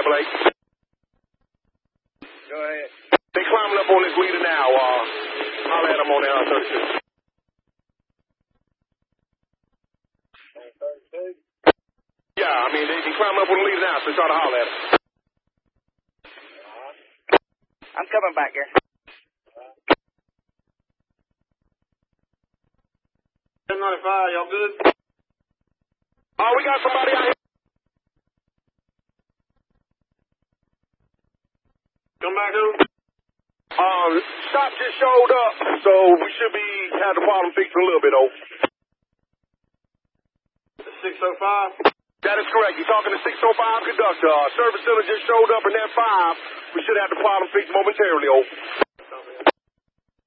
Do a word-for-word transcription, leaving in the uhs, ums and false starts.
Blake. Go ahead. They climbing up on this leader now. Uh, holler at them on there on thirty-two. thirty-two? Yeah, I mean, they, they climbing up on the leader now, so try to holler at them. I'm coming back here. ten ninety-five, y'all good? Oh, we got somebody out here. Come back who? Um, Shop just showed up, so we should be have the problem fixed in a little bit, oh. six oh five? That is correct. You're talking to six oh five conductor. Uh, service center just showed up in that five. We should have the problem fixed momentarily, oh.